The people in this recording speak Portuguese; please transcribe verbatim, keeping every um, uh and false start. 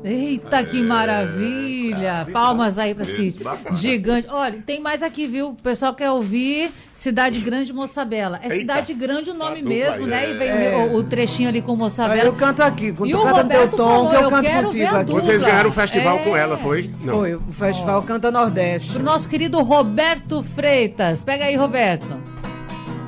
Eita, que maravilha! Palmas aí pra esse gigante. Olha, tem mais aqui, viu? O pessoal quer ouvir Cidade Grande Moçabela. É Cidade Grande o nome mesmo, né? E vem É. o, o trechinho ali com Moçabela. Eu canto aqui, quando E tu o canta teu Roberto tom, falou, que eu eu canto quero ver contigo a aqui. dupla. Vocês ganharam o festival É. com ela, foi? Não. Foi, o Festival Canta Nordeste. Pro nosso querido Roberto Freitas. Pega aí, Roberto.